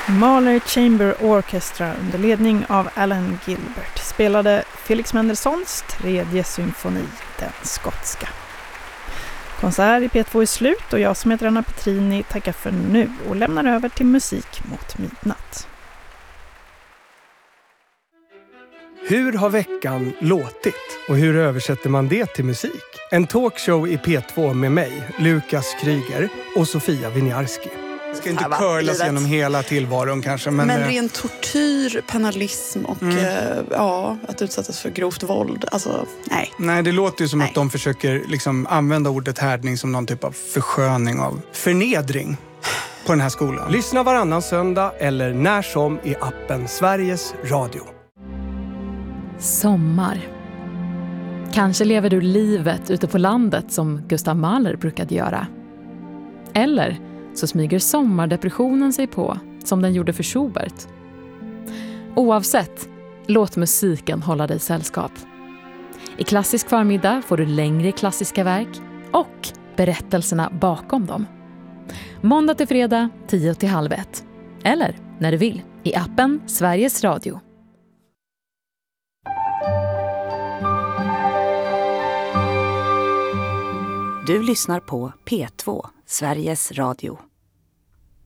Mahler Chamber Orchestra under ledning av Alan Gilbert spelade Felix Mendelssohns tredje symfoni, den skotska. Konsert i P2 är slut och jag som heter Anna Petrini tackar för nu och lämnar över till musik mot midnatt. Hur har veckan låtit och hur översätter man det till musik? En talkshow i P2 med mig, Lukas Kryger och Sofia Winiarski. Jag ska inte curlas genom hela tillvaron kanske. Men ren tortyr, penalism och att utsättas för grovt våld. Alltså, nej. Nej, det låter ju som att de försöker liksom använda ordet härdning som någon typ av försköning av förnedring på den här skolan. Lyssna varannan söndag eller när som i appen Sveriges Radio. Sommar. Kanske lever du livet ute på landet som Gustav Mahler brukade göra. Eller så smyger sommardepressionen sig på som den gjorde för Schubert. Oavsett, låt musiken hålla dig sällskap. I Klassisk förmiddag får du längre klassiska verk och berättelserna bakom dem. Måndag till fredag 10:30. Eller när du vill i appen Sveriges Radio. Du lyssnar på P2, Sveriges Radio.